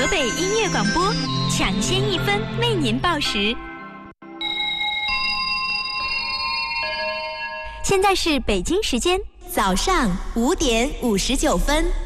河北音乐广播，抢先1分为您报时。现在是北京时间早上5点59分。